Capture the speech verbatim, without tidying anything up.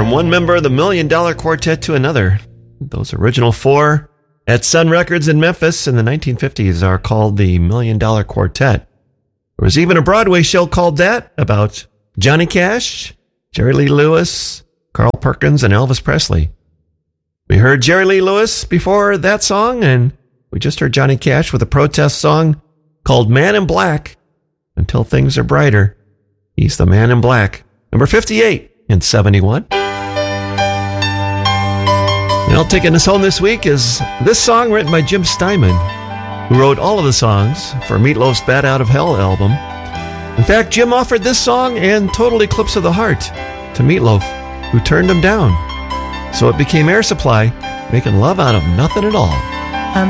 from one member of the Million Dollar Quartet to another. Those original four at Sun Records in Memphis in the nineteen fifties are called the Million Dollar Quartet. There was even a Broadway show called that about Johnny Cash, Jerry Lee Lewis, Carl Perkins, and Elvis Presley. We heard Jerry Lee Lewis before that song, and we just heard Johnny Cash with a protest song called Man in Black. Until Things Are Brighter, he's the Man in Black. Number fifty-eight in seventy-one. Well, taking us home this week is this song written by Jim Steinman, who wrote all of the songs for Meat Loaf's Bat Out of Hell album. In fact, Jim offered this song and Total Eclipse of the Heart to Meat Loaf, who turned him down. So it became Air Supply, making love out of nothing at all.